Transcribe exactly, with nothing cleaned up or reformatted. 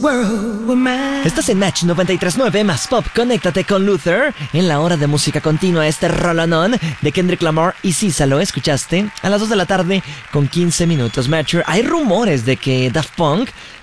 world were mine. Estás en Match noventa y tres punto nueve más Pop. Conéctate con Luther en la hora de música continua. Este rolonón de Kendrick Lamar y Sisa, lo escuchaste a las dos de la tarde con quince minutos. Matcher, hay rumores de que Daft Punk